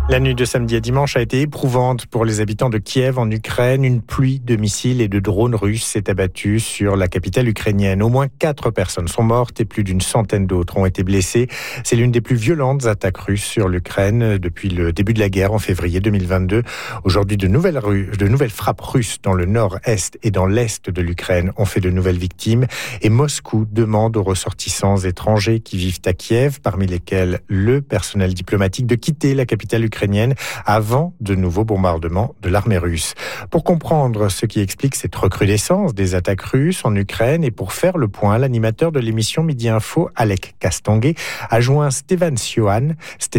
La nuit de samedi à dimanche a été éprouvante pour les habitants de Kiev en Ukraine. Une pluie de missiles et de drones russes s'est abattue sur la capitale ukrainienne. Au moins 4 personnes sont mortes et plus d'une centaine d'autres ont été blessées. C'est l'une des plus violentes attaques russes sur l'Ukraine depuis le début de la guerre en février 2022. Aujourd'hui, de nouvelles frappes russes dans le nord-est et dans l'est de l'Ukraine ont fait de nouvelles victimes. Et Moscou demande aux ressortissants étrangers qui vivent à Kiev, parmi lesquels le personnel diplomatique, de quitter la capitale ukrainienne avant de nouveaux bombardements de l'armée russe. Pour comprendre ce qui explique cette recrudescence des attaques russes en Ukraine et pour faire le point, l'animateur de l'émission Midi Info, Alec Castonguay, a joint Stéphane Siohan,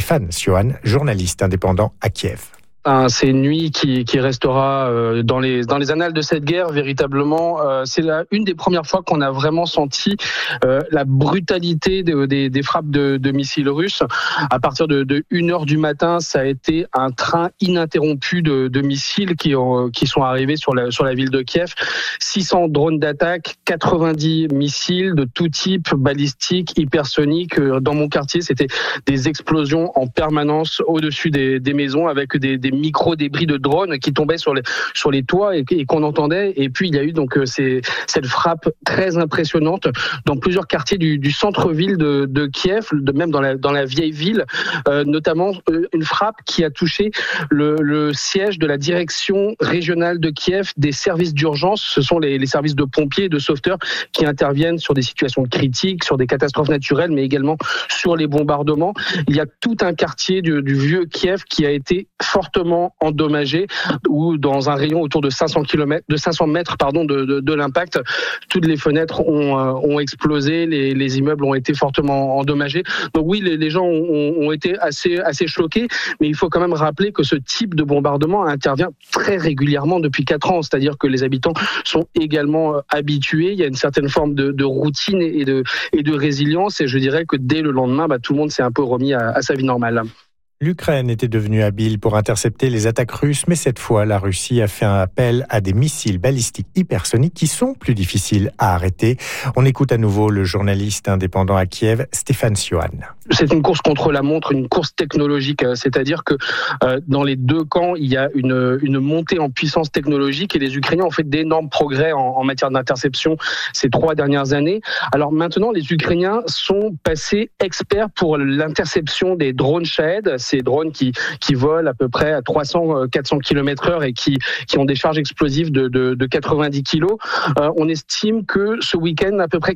journaliste indépendant à Kiev. C'est une nuit qui restera dans les annales de cette guerre véritablement. C'est une des premières fois qu'on a vraiment senti la brutalité des frappes de missiles russes. À partir de 1h du matin, ça a été un train ininterrompu de missiles qui sont arrivés sur la ville de Kiev. 600 drones d'attaque, 90 missiles de tout type, balistiques, hypersoniques. Dans mon quartier, c'était des explosions en permanence au-dessus des maisons avec des micro-débris de drones qui tombaient sur les toits et qu'on entendait. Et puis, il y a eu donc cette frappe très impressionnante dans plusieurs quartiers du centre-ville de Kiev, même dans la vieille ville, notamment une frappe qui a touché le siège de la direction régionale de Kiev des services d'urgence. Ce sont les services de pompiers et de sauveteurs qui interviennent sur des situations critiques, sur des catastrophes naturelles, mais également sur les bombardements. Il y a tout un quartier du vieux Kiev qui a été fortement endommagé, ou dans un rayon autour de 500 mètres de l'impact, toutes les fenêtres ont explosé, les immeubles ont été fortement endommagés. Donc oui, les gens ont été assez choqués, mais il faut quand même rappeler que ce type de bombardement intervient très régulièrement depuis 4 ans, c'est-à-dire que les habitants sont également habitués, il y a une certaine forme de routine et de résilience, et je dirais que dès le lendemain, tout le monde s'est un peu remis à sa vie normale. L'Ukraine était devenue habile pour intercepter les attaques russes, mais cette fois, la Russie a fait un appel à des missiles balistiques hypersoniques qui sont plus difficiles à arrêter. On écoute à nouveau le journaliste indépendant à Kiev, Stéphane Siohan. C'est une course contre la montre, une course technologique, c'est-à-dire que dans les deux camps, il y a une montée en puissance technologique et les Ukrainiens ont fait d'énormes progrès en matière d'interception ces 3 dernières années. Alors maintenant, les Ukrainiens sont passés experts pour l'interception des drones Shahed, ces drones qui volent à peu près à 300-400 km/h et qui ont des charges explosives de 90 kg. On estime que ce week-end, à peu près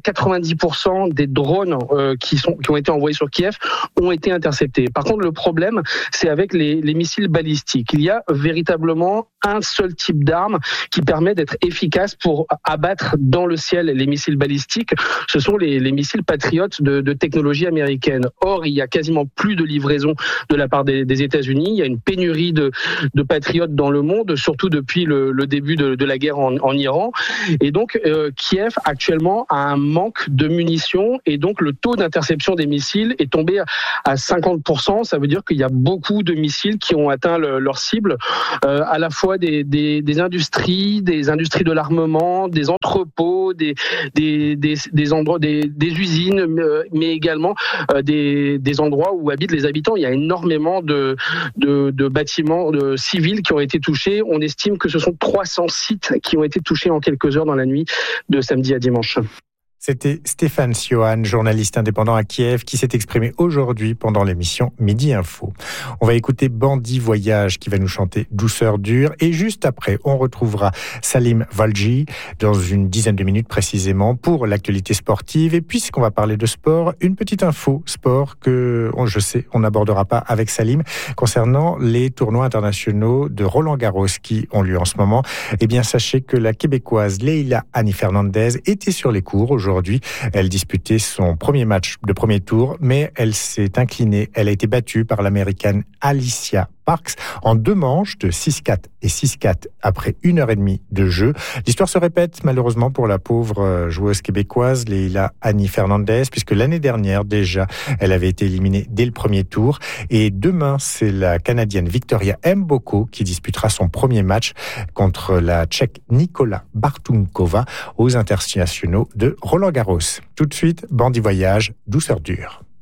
90% des drones qui ont été envoyés sur Kiev ont été interceptés. Par contre, le problème, c'est avec les missiles balistiques. Il y a véritablement un seul type d'arme qui permet d'être efficace pour abattre dans le ciel les missiles balistiques. Ce sont les missiles Patriot de technologie américaine. Or, il y a quasiment plus de livraison de la part des États-Unis. Il y a une pénurie de patriotes dans le monde, surtout depuis le début de la guerre en Iran. Et donc, Kiev, actuellement, a un manque de munitions et donc le taux d'interception des missiles est tombé à 50%. Ça veut dire qu'il y a beaucoup de missiles qui ont atteint leur cible, à la fois des industries de l'armement, des entrepôts, des endroits, des usines, mais également des endroits où habitent les habitants. Il y a énormément de bâtiments civils qui ont été touchés. On estime que ce sont 300 sites qui ont été touchés en quelques heures dans la nuit de samedi à dimanche. C'était Stéphane Siohan, journaliste indépendant à Kiev, qui s'est exprimé aujourd'hui pendant l'émission Midi Info. On va écouter Bandit Voyage qui va nous chanter Douceur dure. Et juste après, on retrouvera Salim Valji dans une dizaine de minutes précisément pour l'actualité sportive. Et puisqu'on va parler de sport, une petite info sport que, je sais, on n'abordera pas avec Salim concernant les tournois internationaux de Roland-Garros qui ont lieu en ce moment. Eh bien, sachez que la Québécoise Leila Annie Fernandez était sur les cours aujourd'hui. Elle disputait son premier match de premier tour, mais elle s'est inclinée. Elle a été battue par l'Américaine Alicia Parks en 2 manches de 6-4 et 6-4 après 1h30 de jeu. L'histoire se répète malheureusement pour la pauvre joueuse québécoise Leila Annie Fernandez, puisque l'année dernière déjà, elle avait été éliminée dès le premier tour. Et demain, c'est la Canadienne Victoria Mboko qui disputera son premier match contre la Tchèque Nikola Bartunkova aux internationaux de Roland-Garros. Tout de suite, Bandit Voyage, Douceur dure.